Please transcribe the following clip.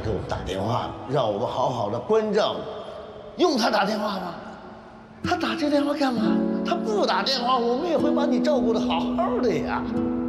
给我们打电话，让我们好好的关照你。用他打电话吗？他打这电话干嘛？他不打电话，我们也会把你照顾得好好的呀。